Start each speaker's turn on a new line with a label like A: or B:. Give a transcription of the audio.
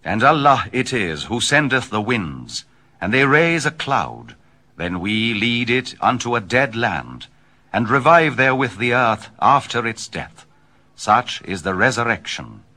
A: And Allah it is who sendeth the winds, and they raise a cloud. Then we lead it unto a dead land, and revive therewith the earth after its death. Such is the resurrection.